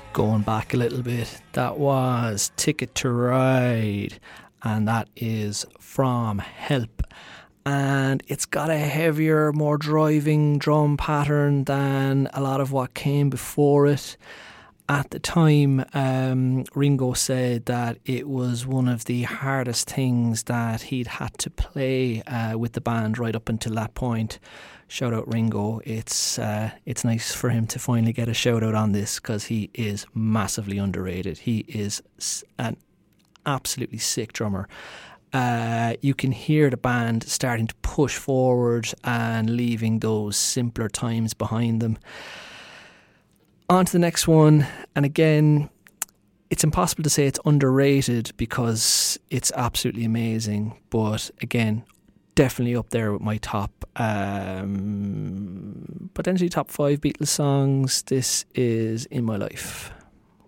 Going back a little bit, that was Ticket to Ride, and that is from Help. And it's got a heavier, more driving drum pattern than a lot of what came before it. At the time, Ringo said that it was one of the hardest things that he'd had to play with the band right up until that point. Shout out Ringo. It's nice for him to finally get a shout out on this because he is massively underrated. He is an absolutely sick drummer. You can hear the band starting to push forward and leaving those simpler times behind them. On to the next one, and again, it's impossible to say it's underrated because it's absolutely amazing, but again, definitely up there with my top, potentially top 5 Beatles songs. This is In My Life.